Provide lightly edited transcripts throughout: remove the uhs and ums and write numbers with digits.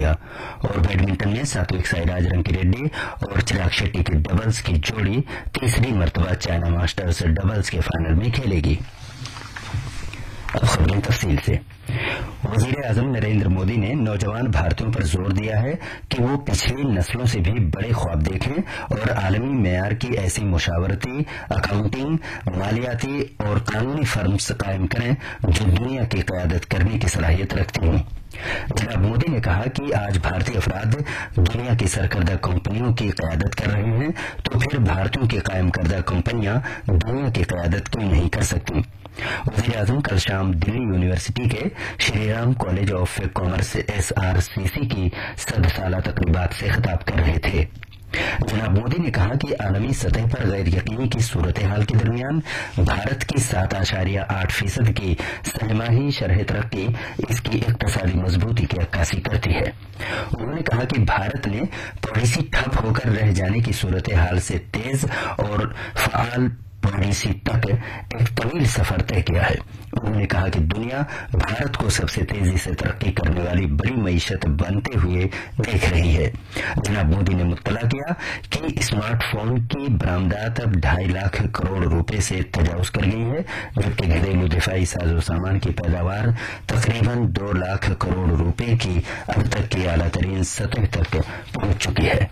लिया। और बैडमिंटन में सात्विक साईराज रंकीरेड्डी और चिराग शेट्टी की डबल्स की जोड़ी तीसरी मर्तबा चाइना मास्टर्स डबल्स के फाइनल में खेलेगी। अब खबरें तफसील से। वजीर आजम नरेंद्र मोदी ने नौजवान भारतीयों पर जोर दिया है कि वो पिछली नस्लों से भी बड़े ख्वाब देखें और आलमी मेयार की ऐसी मुशावरती, अकाउंटिंग, मालियाती और कानूनी फर्म्स कायम करें जो दुनिया की क़यादत करने की सलाहियत रखती हों। जनाब मोदी ने कहा कि आज भारतीय अफराद दुनिया की सरकर्दा कंपनियों की क़यादत कर रहे हैं, तो फिर भारतीयों की कायम करदा कंपनियां दुनिया की क़यादत क्यों नहीं कर सकती। वज़ीर आज़म कल शाम दिल्ली यूनिवर्सिटी के Shriram college of commerce SRCC की 100 साला तकरीबात से खिताब कर रहे थे। जनाब मोदी ने कहा कि आलमी सतह पर गैर यकीनी की सूरत हाल के दरमियान भारत की 7.8% की सहमाही शरह तरक्की इसकी इक्तसादी मजबूती की अक्कासी करती है। उन्होंने कहा कि भारत ने पॉलिसी ठप होकर रह जाने की सूरत हाल से तेज और फाल पॉलिसी तक एक तवील सफर तय किया है। उन्होंने कहा कि दुनिया भारत को सबसे तेजी से तरक्की करने वाली बड़ी मईशत बनते हुए देख रही है। जनाब मोदी ने मुत्तला किया कि स्मार्टफोन की बरामदात अब 2.5 लाख करोड़ रुपए से तजावुज कर गई है, जबकि घरेलू दिफाई साजो सामान की पैदावार तकरीबन 2 लाख करोड़ रुपए की अब तक की आला तरीन सतह तक पहुंच चुकी है।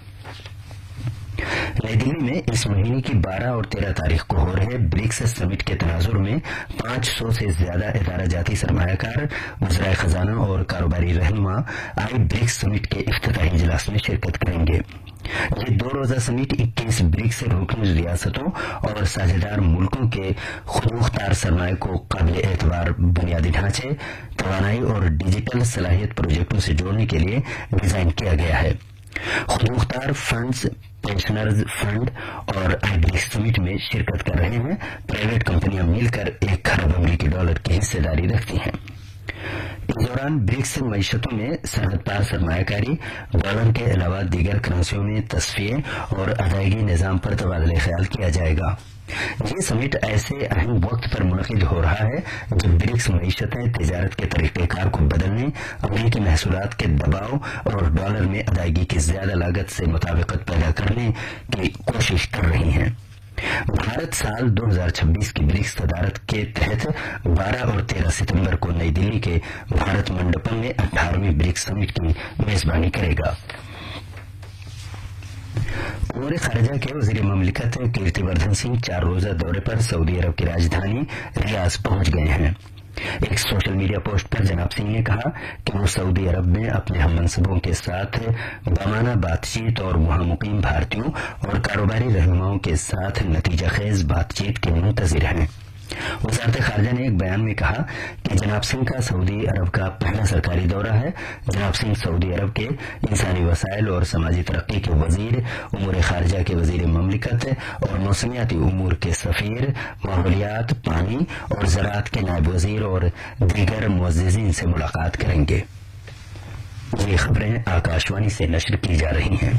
नई दिल्ली में इस महीने की 12 और 13 तारीख को हो रहे ब्रिक्स समिट के तनाजुर में 500 से ज्यादा इदारा जाती सरमायाकार, वज़राए खजाना और कारोबारी रहनुमा आई ब्रिक्स समिट के इफ्तिताही इजलास में शिरकत करेंगे। ये 2 रोजा समिट 21 ब्रिक्स रुकन रियासतों और साझेदार मुल्कों के खुदमुख्तार सरमाए को काबिल एतबार बुनियादी ढांचे, तवानाई और डिजिटल सलाहियत प्रोजेक्टों से जोड़ने के लिए डिजाइन किया गया है। खुदमुख्तार फंड्स, पेंशनर्स फंड और ब्रिक्स समिट में शिरकत कर रहे हैं। प्राइवेट कंपनियां मिलकर 1 खरब अमरीकी डॉलर की हिस्सेदारी रखती हैं। इस दौरान ब्रिक्स मईशतों में सरहद पार सरमायाकारी, डॉलर के अलावा दीगर करेंसियों में तस्फिये और अदायगी निजाम पर तबादला ख्याल किया जाएगा। ये समिट ऐसे अहम वक्त पर मुनक़िद हो रहा है जब ब्रिक्स मईशतें तिजारत के तरीक़ेकार को बदलने, अमरीकी महसूलात के दबाव और डॉलर में अदायगी की ज्यादा लागत से मुताबिकत पैदा करने की कोशिश कर रही हैं। भारत साल 2026 की ब्रिक्स सदारत के तहत 12 और 13 सितंबर को नई दिल्ली के भारत मंडपम में 18वीं ब्रिक्स समिट की मेजबानी करेगा। उमर खारजा के वजीर ममलिकत कीर्तिवर्धन सिंह 4 रोजा दौरे पर सऊदी अरब की राजधानी रियाद पहुंच गए हैं। एक सोशल मीडिया पोस्ट पर जनाब सिंह ने कहा कि वो सऊदी अरब में अपने हममनसबों के साथ बामाना बातचीत और वहां मुकीम भारतीयों और कारोबारी रहनुमाओं के साथ नतीजाखेज बातचीत के मुंतजिर हैं। वजारत खारजा ने एक बयान में कहा कि जनाब सिंह का सऊदी अरब का पहला सरकारी दौरा है। जनाब सिंह सऊदी अरब के इंसानी वसाइल और समाजी तरक्की के वजीर, उमूर खारजा के वजीर ममलिकत और मौसमियाती उमूर के सफीर, माहौलियात, पानी और ज़राअत के नायब वजीर और दीगर मुअज़्ज़िज़ीन से मुलाकात करेंगे। ये खबरें आकाशवाणी से नशर की जा रही हैं।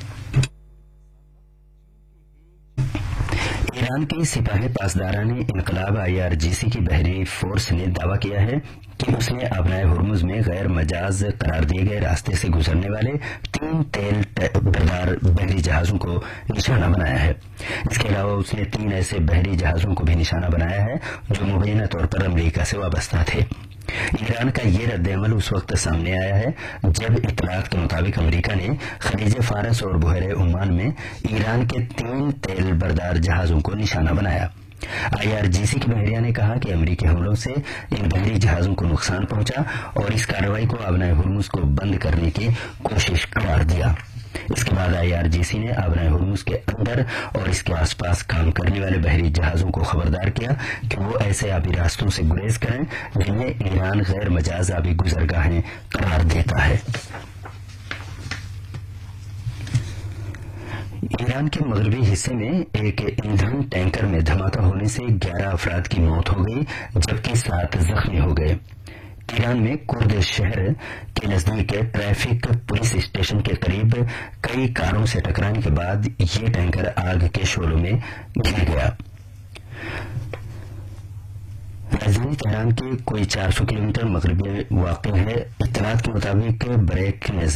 ईरान की सिपाही पासदारान इनकलाब IRGC की बहरी फोर्स ने दावा किया है कि उसने अबनाए हुर्मुज में गैर मजाज करार दिए गए रास्ते से गुजरने वाले 3 तेल बरदार बहरी जहाजों को निशाना बनाया है। इसके अलावा उसने 3 ऐसे बहरी जहाजों को भी निशाना बनाया है जो मुबैना तौर पर अमरीका से वाबस्ता थे। ईरान का ये रद्द-ए-अमल उस वक्त सामने आया है जब इत्तलात के मुताबिक अमरीका ने खलीज फारस और बहरे ओमान में ईरान के 3 तेल बरदार जहाजों को निशाना बनाया। IRGC की बहरिया ने कहा कि अमरीकी हमलों से इन बहरी जहाजों को नुकसान पहुंचा और इस कार्रवाई को अबनाए हुर्मुज को बंद करने की कोशिश करार दिया। इसके बाद IRGC ने अबनाए हुर्मुज के अंदर और इसके आसपास काम करने वाले बहरी जहाजों को खबरदार किया कि वो ऐसे आबी रास्तों से गुरेज करें जिन्हें ईरान गैर मजाज आबी गुजरगाहें करार देता है। ईरान के मगरबी हिस्से में एक ईंधन टैंकर में धमाका होने से 11 अफराद की मौत हो गई जबकि 7 जख्मी हो गए। ईरान में कुर्द शहर के नजदीक ट्रैफिक पुलिस स्टेशन के करीब कई कारों से टकराने के बाद ये टैंकर आग के शोलों में घिर गया। राजधानी तेहरान के कोई 400 किलोमीटर मगरबी वाक़ है। इत्तलात के मुताबिक ब्रेक